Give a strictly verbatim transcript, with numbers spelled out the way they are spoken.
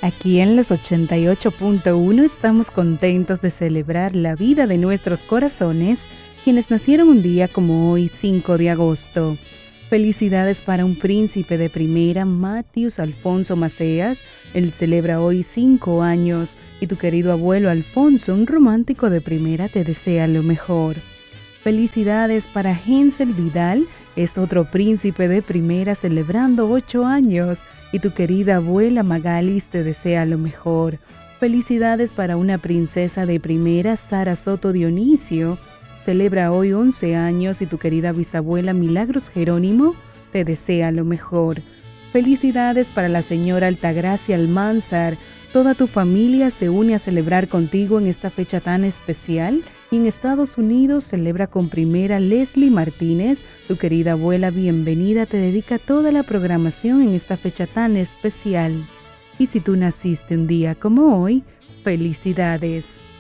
Aquí en los ochenta y ocho punto uno estamos contentos de celebrar la vida de nuestros corazones, quienes nacieron un día como hoy, cinco de agosto. Felicidades para un príncipe de primera, Matius Alfonso Maceas. Él celebra hoy cinco años y tu querido abuelo Alfonso, un romántico de primera, te desea lo mejor. Felicidades para Hensel Vidal, es otro príncipe de primera celebrando ocho años y tu querida abuela Magalis te desea lo mejor. Felicidades para una princesa de primera, Sara Soto Dionisio, celebra hoy once años y tu querida bisabuela Milagros Jerónimo te desea lo mejor. Felicidades para la señora Altagracia Almanzar, toda tu familia se une a celebrar contigo en esta fecha tan especial. Y en Estados Unidos celebra con primera Leslie Martínez, tu querida abuela bienvenida, te dedica toda la programación en esta fecha tan especial. Y si tú naciste un día como hoy, felicidades.